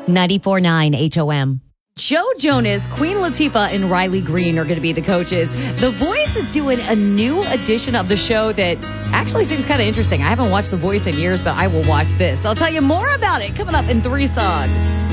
94.9 HOM. Joe Jonas, Queen Latifah, and Riley Green are going to be the coaches. The Voice is doing a new edition of the show that actually seems kind of interesting. I haven't watched The Voice in years, but I will watch this. I'll tell you more about it coming up in 3 songs.